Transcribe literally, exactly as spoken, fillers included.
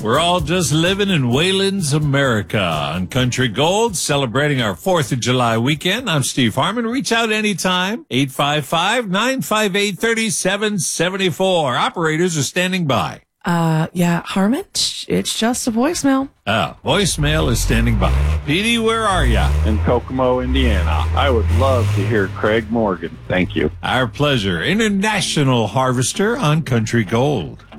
We're all just living in Wayland's America on Country Gold, celebrating our fourth of July weekend. I'm Steve Harmon. Reach out anytime. eight five five, nine five eight, three seven seven four. Operators are standing by. Uh, yeah, Harmon, it's just a voicemail. Oh, voicemail is standing by. Petey, where are ya? In Kokomo, Indiana. I would love to hear Craig Morgan. Thank you. Our pleasure. International Harvester on Country Gold.